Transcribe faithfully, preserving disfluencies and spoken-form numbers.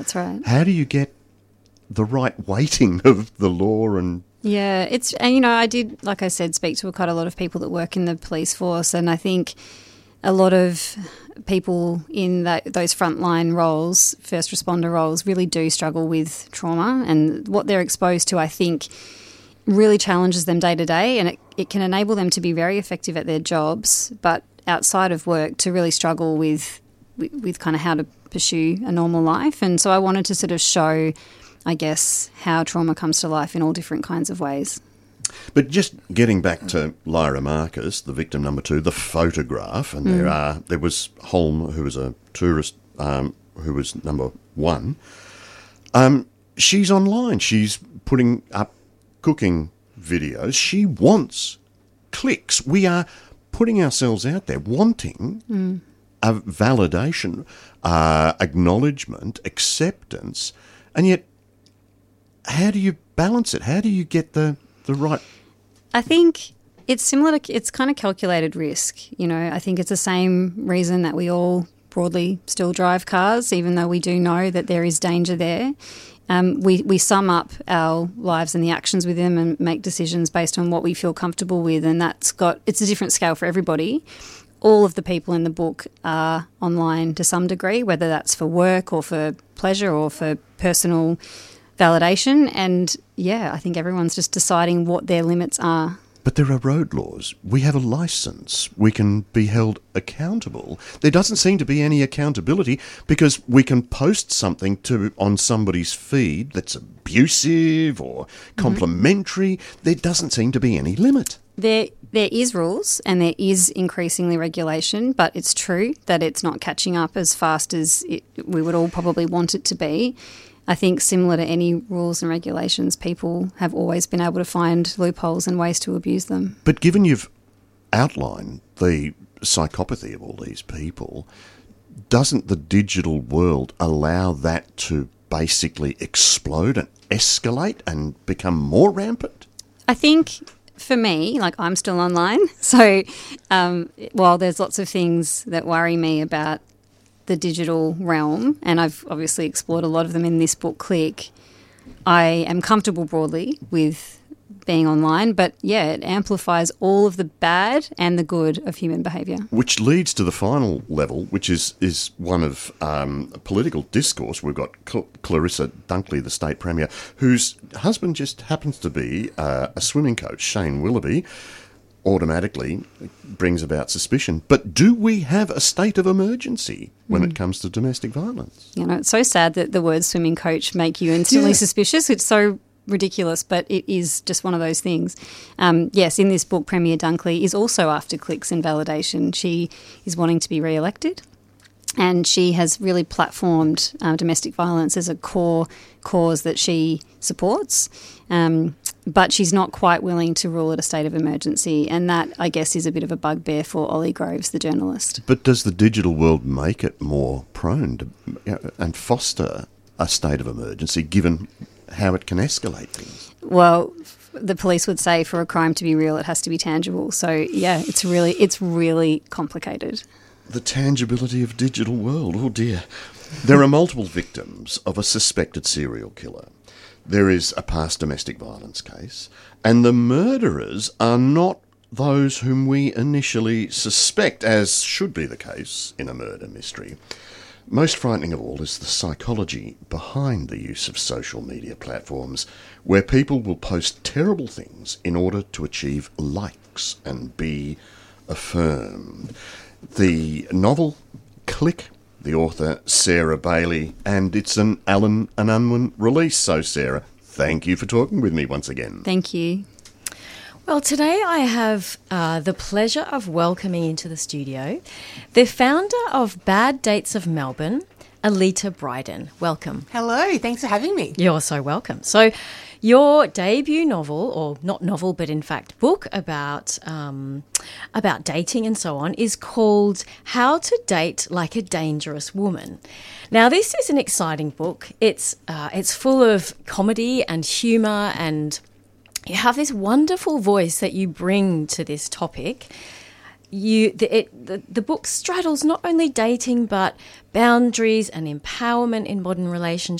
That's right. How do you get the right weighting of the law and... Yeah, it's, and you know, I did, like I said, speak to quite a lot of people that work in the police force, and I think a lot of people in that, those frontline roles, first responder roles, really do struggle with trauma, and what they're exposed to, I think, really challenges them day to day, and it, it can enable them to be very effective at their jobs, but outside of work to really struggle with, with, with kind of how to pursue a normal life. And so I wanted to sort of show, I guess, how trauma comes to life in all different kinds of ways. But just getting back to Lyra Marcus, the victim number two, the photograph, and mm. there are there was Holm, who was a tourist, um, who was number one. Um, she's online. She's putting up cooking videos. She wants clicks. We are putting ourselves out there, wanting mm. a validation, uh, acknowledgement, acceptance, and yet, how do you balance it? How do you get the, the right... I think it's similar to... It's kind of calculated risk, you know. I think it's the same reason that we all broadly still drive cars, even though we do know that there is danger there. Um, we, we sum up our lives and the actions with them and make decisions based on what we feel comfortable with, and that's got... It's a different scale for everybody. All of the people in the book are online to some degree, whether that's for work or for pleasure or for personal validation. And, yeah, I think everyone's just deciding what their limits are. But there are road laws. We have a licence. We can be held accountable. There doesn't seem to be any accountability because we can post something to on somebody's feed that's abusive or complimentary. Mm-hmm. There doesn't seem to be any limit. There there is rules and there is increasingly regulation, but it's true that it's not catching up as fast as it, we would all probably want it to be. I think similar to any rules and regulations, people have always been able to find loopholes and ways to abuse them. But given you've outlined the psychopathy of all these people, doesn't the digital world allow that to basically explode and escalate and become more rampant? I think for me, like I'm still online, so um, while there's lots of things that worry me about the digital realm, and I've obviously explored a lot of them in this book, Click, I am comfortable broadly with being online, but yeah, it amplifies all of the bad and the good of human behaviour. Which leads to the final level, which is, is one of um, political discourse. We've got Cl- Clarissa Dunkley, the state premier, whose husband just happens to be uh, a swimming coach, Shane Willoughby. Automatically brings about suspicion. But do we have a state of emergency when mm. it comes to domestic violence? You know, it's so sad that the words swimming coach make you instantly yeah. suspicious. It's so ridiculous, but it is just one of those things. Um, yes, in this book, Premier Dunkley is also after clicks and validation. She is wanting to be re-elected, and she has really platformed uh, domestic violence as a core cause that she supports. Um But she's not quite willing to rule it a state of emergency, and that, I guess, is a bit of a bugbear for Ollie Groves, the journalist. But does the digital world make it more prone to you know, and foster a state of emergency, given how it can escalate things? Well, the police would say for a crime to be real, it has to be tangible. So, yeah, it's really it's really complicated. The tangibility of digital world, oh dear. There are multiple victims of a suspected serial killer. There is a past domestic violence case, and the murderers are not those whom we initially suspect, as should be the case in a murder mystery. Most frightening of all is the psychology behind the use of social media platforms, where people will post terrible things in order to achieve likes and be affirmed. The novel Click, the author Sarah Bailey, and it's an Allen and Unwin release. So, Sarah, thank you for talking with me once again. Thank you. Well, today I have uh, the pleasure of welcoming into the studio the founder of Bad Dates of Melbourne, Alita Bryden. Welcome. Hello, thanks for having me. You're so welcome. So, your debut novel, or not novel, but in fact book about um, about dating and so on, is called How to Date Like a Dangerous Woman. Now, this is an exciting book. It's uh, it's full of comedy and humour, and you have this wonderful voice that you bring to this topic. you the, it, the the book straddles not only dating but boundaries and empowerment in modern relationships.